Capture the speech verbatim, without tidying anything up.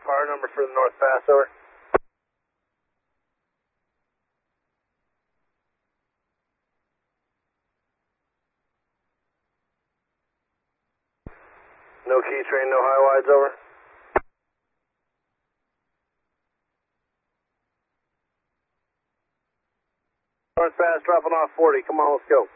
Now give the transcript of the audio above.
Car number for the North Pass, over. No key train, no high wides, over. North Pass dropping off forty, come on, let's go.